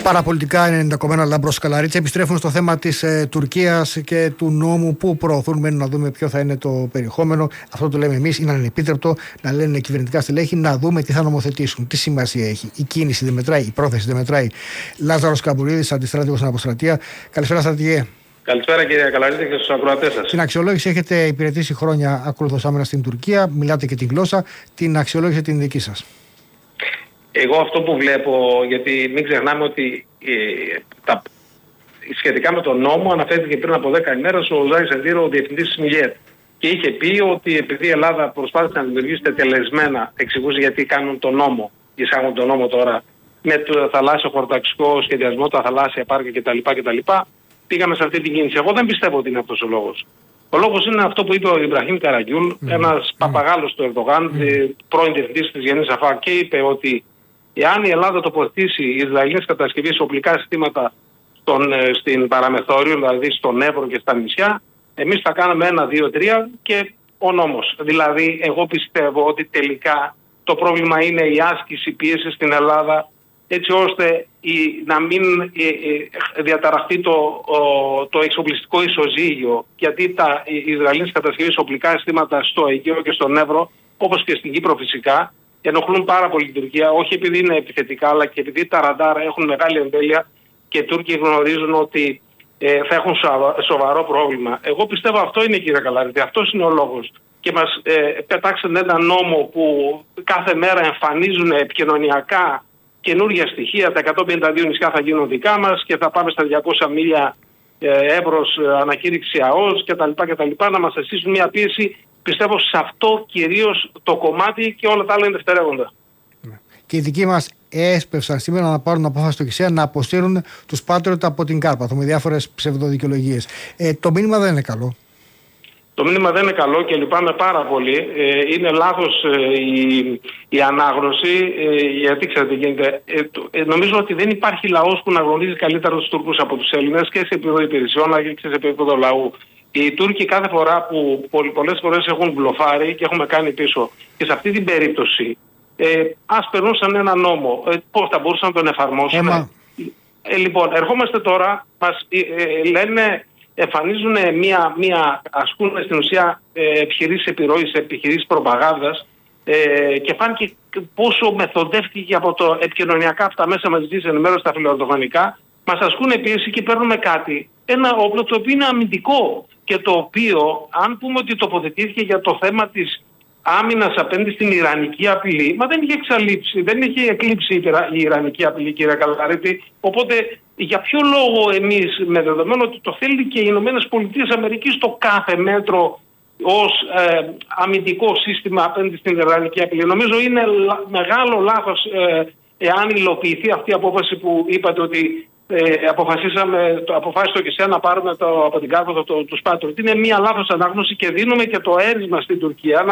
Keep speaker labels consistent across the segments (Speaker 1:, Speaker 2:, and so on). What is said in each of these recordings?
Speaker 1: Παραπολιτικά 90,1 Λάμπρος Καλαρίτσα. Επιστρέφουν στο θέμα της Τουρκίας και του νόμου που προωθούν. Μένουν να δούμε ποιο θα είναι το περιεχόμενο. Αυτό το λέμε εμείς. Είναι ανεπίτρεπτο να λένε κυβερνητικά στελέχη, να δούμε τι θα νομοθετήσουν. Τι σημασία έχει. Η κίνηση δεν μετράει, η πρόθεση δεν μετράει. Λάζαρος Καμπουρίδης, αντιστράτηγος στην Αποστρατεία. Καλησπέρα, στρατηγέ.
Speaker 2: Καλησπέρα κύριε Καλαρίτσα και στους ακροατές σας.
Speaker 1: Την αξιολόγηση έχετε υπηρετήσει χρόνια ακολουθώς άμενα στην Τουρκία. Μιλάτε και τη γλώσσα. Την αξιολόγηση την δική σας.
Speaker 2: Εγώ αυτό που βλέπω, γιατί μην ξεχνάμε ότι σχετικά με τον νόμο αναφέρθηκε πριν από 10 ημέρες ο Ζάρης Εντήρο, ο διευθυντής της ΜΙΓΕΤ. Και είχε πει ότι επειδή η Ελλάδα προσπάθησε να δημιουργήσει τελεσμένα, εξηγούσε γιατί κάνουν τον νόμο, εισάγουν τον νόμο τώρα, με το θαλάσσιο χωροταξικό σχεδιασμό, τα θαλάσσια πάρκα κτλ. Πήγαμε σε αυτή την κίνηση. Εγώ δεν πιστεύω ότι είναι αυτός ο λόγος. Ο λόγος είναι αυτό που είπε ο Ιμπραχήμ Καραγιούλ, ένας παπαγάλος του Ερντογάν, πρώην διευθυντής της Γενής Αφά, και είπε ότι εάν η Ελλάδα τοποθετήσει Ισραηλινές κατασκευές οπλικά συστήματα στην παραμεθόριο, δηλαδή στον Εύρο και στα νησιά, εμείς θα κάναμε 1, 2, 3 και ο νόμος. Δηλαδή, εγώ πιστεύω ότι τελικά το πρόβλημα είναι η άσκηση πίεση στην Ελλάδα, έτσι ώστε να μην διαταραχθεί το εξοπλιστικό ισοζύγιο, γιατί οι Ισραηλινές κατασκευές οπλικά συστήματα στο Αιγαίο και στον Εύρο, όπως και στην Κύπρο φυσικά, ενοχλούν πάρα πολύ την Τουρκία, όχι επειδή είναι επιθετικά, αλλά και επειδή τα ραντάρ έχουν μεγάλη εμβέλεια και οι Τούρκοι γνωρίζουν ότι θα έχουν σοβαρό πρόβλημα. Εγώ πιστεύω αυτό είναι, κύριε Καλαρίτη, αυτός είναι ο λόγος. Και μας πετάξαν ένα νόμο που κάθε μέρα εμφανίζουν επικοινωνιακά καινούργια στοιχεία. Τα 152 νησιά θα γίνουν δικά μας και θα πάμε στα 200 μίλια εύρος ανακήρυξη ΑΟΣ κτλ. Να μας ασκήσουν μια πίεση. Πιστεύω σε αυτό κυρίως το κομμάτι και όλα τα άλλα είναι δευτερεύοντα.
Speaker 1: Και οι δικοί μας έσπευσαν σήμερα να πάρουν απόφαση στο ΚΙΣΕΑ να αποσύρουν τους Patriot από την Κάρπαθο με διάφορες ψευδοδικαιολογίες. Το μήνυμα δεν είναι καλό.
Speaker 2: Το μήνυμα δεν είναι καλό και λυπάμαι πάρα πολύ. Είναι λάθος η ανάγνωση, γιατί ξέρετε γίνεται. Νομίζω ότι δεν υπάρχει λαός που να γνωρίζει καλύτερα τους Τούρκους από τους Έλληνες και σε επίπεδο υπηρεσιών αλλά και σε επίπεδο λαού. Οι Τούρκοι κάθε φορά που πολλές φορές έχουν μπλοφάρει και έχουμε κάνει πίσω, και σε αυτή την περίπτωση ας περνούσαν ένα νόμο, πώς θα μπορούσαν να τον εφαρμόσουν. Λοιπόν, ερχόμαστε τώρα, μας λένε, εμφανίζουν ασκούν στην ουσία επιχειρήσεις επιρροής, επιχειρήσεις προπαγάνδας, και φάνηκε πόσο μεθοδεύτηκε από το επικοινωνιακά αυτά μέσα μαζικής ενημέρωσης, τα φιλοερντογανικά, μας ασκούν πίεση και παίρνουμε κάτι, ένα όπλο το οποίο είναι αμυντικό και το οποίο, αν πούμε ότι τοποθετήθηκε για το θέμα της άμυνας απέναντι στην ιρανική απειλή, μα δεν είχε εξαλείψει, δεν είχε εκλείψει η ιρανική απειλή, κύριε Καλαρίτη. Οπότε, για ποιο λόγο εμείς, με δεδομένο ότι το θέλει και οι ΗΠΑ το κάθε μέτρο ως αμυντικό σύστημα απέναντι στην ιρανική απειλή? Νομίζω είναι μεγάλο λάθος εάν υλοποιηθεί αυτή η απόφαση που είπατε ότι αποφάσισε το ΚΙΣΕΑ να πάρουμε από την Κάρπαθο τους Patriot. Είναι μια λάθος ανάγνωση και δίνουμε και το αίρισμα στην Τουρκία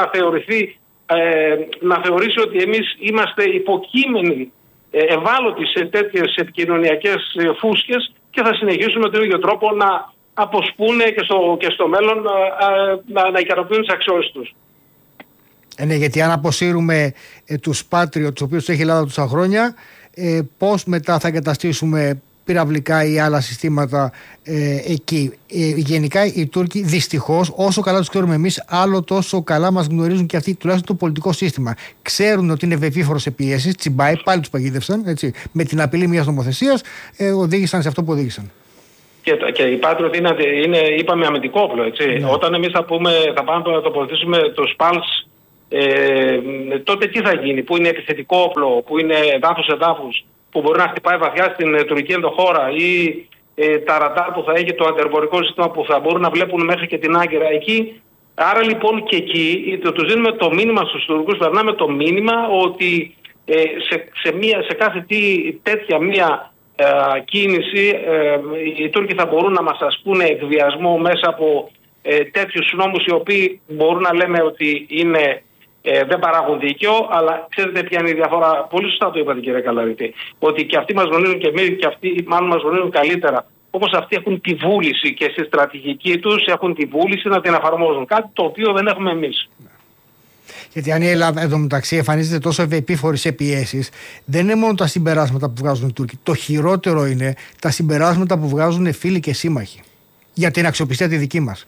Speaker 2: να θεωρήσει ότι εμείς είμαστε υποκείμενοι, ευάλωτοι σε τέτοιες επικοινωνιακές φούσκες και θα συνεχίσουμε με τον ίδιο τρόπο να αποσπούνε και στο μέλλον να ικανοποιούν τις αξιώσεις τους.
Speaker 1: Ναι, γιατί αν αποσύρουμε τους Patriot, τους οποίους έχει η Ελλάδα τόσα χρόνια, πώς μετά θα εγκαταστήσουμε πυραυλικά ή άλλα συστήματα εκεί? Γενικά οι Τούρκοι, δυστυχώς, όσο καλά τους ξέρουμε εμείς, άλλο τόσο καλά μας γνωρίζουν και αυτοί, τουλάχιστον το πολιτικό σύστημα. Ξέρουν ότι είναι βεβίφορος σε πιέσεις, τσιμπάει, πάλι τους παγίδευσαν, έτσι, με την απειλή μιας νομοθεσίας, οδήγησαν σε αυτό που οδήγησαν. Και η Patriot είναι, είπαμε, αμυντικό όπλο, έτσι. Ναι. Όταν εμείς θα πάμε να τοποθετήσουμε το SPALS, τότε τι θα γίνει? Που είναι επιθετικό όπλο, που είναι εδάφους, που μπορεί να χτυπάει βαθιά στην τουρκική ενδοχώρα, ή τα ραντάρ που θα έχει το αντερβορικό σύστημα που θα μπορούν να βλέπουν μέχρι και την Άγκυρα εκεί. Άρα λοιπόν και εκεί τους δίνουμε το μήνυμα στους Τούρκους, περνάμε το μήνυμα ότι σε κάθε τέτοια μία κίνηση οι Τούρκοι θα μπορούν να μας ασκούν εκβιασμό μέσα από τέτοιους νόμους οι οποίοι μπορούν να λέμε ότι δεν παράγουν δίκαιο, αλλά ξέρετε ποια είναι η διαφορά? Πολύ σωστά το είπατε, κύριε Καλαρίτη, ότι και αυτοί μας γνωρίζουν και εμείς και αυτοί μάλλον μας γνωρίζουν καλύτερα. Όπως αυτοί έχουν τη βούληση και στη στρατηγική τους έχουν τη βούληση να την εφαρμόζουν. Κάτι το οποίο δεν έχουμε εμείς. Γιατί αν η Ελλάδα εντωμεταξύ εμφανίζεται τόσο επίφορη σε πιέσεις, δεν είναι μόνο τα συμπεράσματα που βγάζουν οι Τούρκοι. Το χειρότερο είναι τα συμπεράσματα που βγάζουν φίλοι και σύμμαχοι για την αξιοπιστία τη δική μας.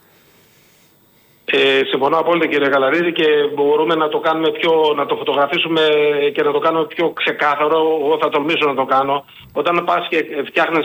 Speaker 2: Συμφωνώ απόλυτα, κύριε Καλαρίδη, και μπορούμε να το κάνουμε να το φωτογραφίσουμε και να το κάνουμε πιο ξεκάθαρο. Εγώ θα τολμήσω να το κάνω. Όταν πας και φτιάχνεις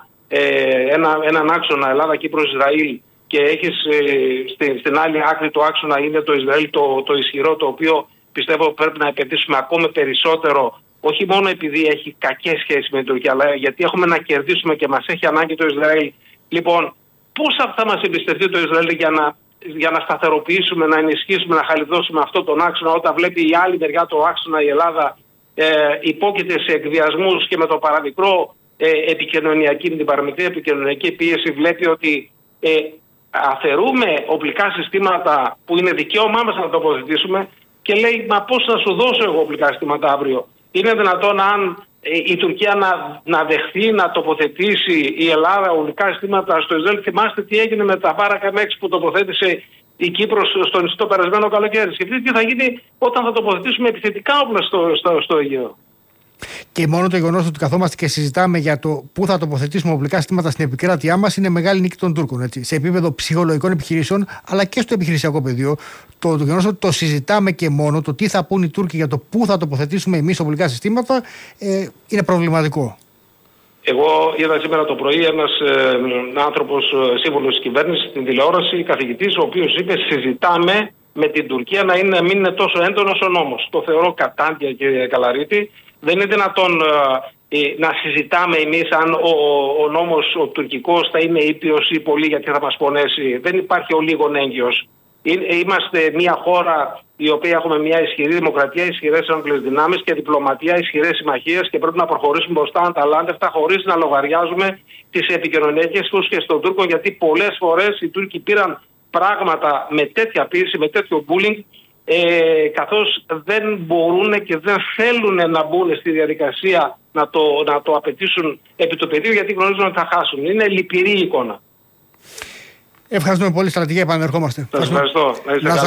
Speaker 2: έναν άξονα Ελλάδα-Κύπρος-Ισραήλ και έχεις στην άλλη άκρη του άξονα είναι το Ισραήλ το ισχυρό, το οποίο πιστεύω πρέπει να επενδύσουμε ακόμα περισσότερο, όχι μόνο επειδή έχει κακές σχέσεις με την Τουρκία, αλλά γιατί έχουμε να κερδίσουμε και μας έχει ανάγκη το Ισραήλ. Λοιπόν, πώς θα μας εμπιστευτεί το Ισραήλ για να σταθεροποιήσουμε, να ενισχύσουμε, να χαλιδώσουμε αυτόν τον άξονα, όταν βλέπει η άλλη μεριά του άξονα, η Ελλάδα, υπόκειται σε εκβιασμούς και με το παραμικρό επικοινωνιακή, με την παραμικρή επικοινωνιακή πίεση, βλέπει ότι αφαιρούμε οπλικά συστήματα που είναι δικαίωμά μας να τοποθετήσουμε και λέει, μα πώς να σου δώσω εγώ οπλικά συστήματα αύριο? Είναι δυνατόν αν η Τουρκία να δεχθεί να τοποθετήσει η Ελλάδα οπλικά συστήματα στο Ισραήλ? Θυμάστε τι έγινε με τα Μπάρακα M6 που τοποθέτησε η Κύπρος στο νησί το περασμένο καλοκαίρι. Σκεφτείτε τι θα γίνει όταν θα τοποθετήσουμε επιθετικά όπλα στο Αιγαίο.
Speaker 1: Και μόνο το γεγονός ότι καθόμαστε και συζητάμε για το πού θα τοποθετήσουμε οπλικά συστήματα στην επικράτειά μας είναι μεγάλη νίκη των Τούρκων. Έτσι. Σε επίπεδο ψυχολογικών επιχειρήσεων, αλλά και στο επιχειρησιακό πεδίο, το γεγονός ότι το συζητάμε και μόνο, το τι θα πούν οι Τούρκοι για το πού θα τοποθετήσουμε εμείς οπλικά συστήματα, είναι προβληματικό.
Speaker 2: Εγώ είδα σήμερα το πρωί ένας άνθρωπος σύμβουλος της κυβέρνησης στην τηλεόραση, καθηγητής, ο οποίος είπε: συζητάμε με την Τουρκία να μην είναι τόσο έντονος ο νόμος. Το θεωρώ κατάντια, κύριε Καλαρίτη. Δεν είναι δυνατόν να συζητάμε εμείς αν ο νόμος ο τουρκικός θα είναι ήπιος ή πολύ, γιατί θα μας πονέσει. Δεν υπάρχει ο λίγον έγκυος. Είμαστε μια χώρα η οποία έχουμε μια ισχυρή δημοκρατία, ισχυρές έγκλες δυνάμεις και διπλωματία, ισχυρές συμμαχίες, και πρέπει να προχωρήσουμε μπροστά αταλάντευτα χωρίς να λογαριάζουμε τις επικοινωνιακές φούσκες των Τούρκων, γιατί πολλές φορές οι Τούρκοι πήραν πράγματα με τέτοια πίεση, με τέτοιο bullying, καθώς δεν μπορούν και δεν θέλουν να μπουν στη διαδικασία να το απαιτήσουν επί του πεδίου, γιατί γνωρίζουν ότι θα χάσουν. Είναι λυπηρή η εικόνα.
Speaker 1: Ευχαριστούμε πολύ, στρατηγέ. Επανερχόμαστε.
Speaker 2: Σας ευχαριστώ.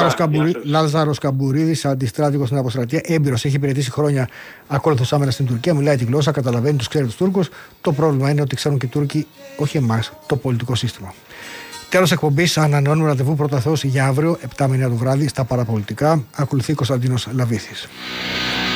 Speaker 1: Λάζαρος Καμπουρίδης, αντιστράτηγος στην αποστρατεία, έμπειρος, έχει υπηρετήσει χρόνια ακόλουθος άμενα στην Τουρκία, μιλάει τη γλώσσα, καταλαβαίνει, τους ξέρει τους Τούρκους. Το πρόβλημα είναι ότι ξέρουν και οι Τούρκοι, όχι εμάς, το πολιτικό σύστημα. Τέλος εκπομπής, ανανεώνουμε ραντεβού πρώτα Θεός για αύριο, 7 με 9 το βράδυ, στα παραπολιτικά. Ακολουθεί Κωνσταντίνος Λαβίθης.